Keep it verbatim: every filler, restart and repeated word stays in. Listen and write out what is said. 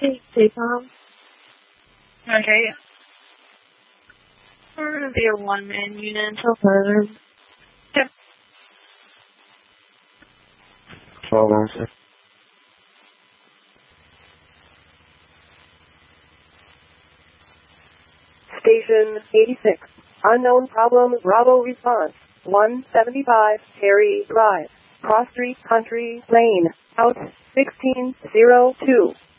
Take, take off. Okay. We're going to be a one-man unit until further. Yep. twelve on six. Station eighty-six. Unknown problem. Bravo response. one seventy-five Harry Drive. Cross Street Country Lane. Out sixteen oh two.